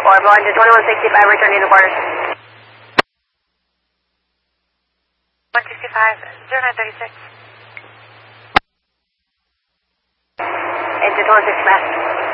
going to 2165, returning to quarters. 165, 0936. Into 2165.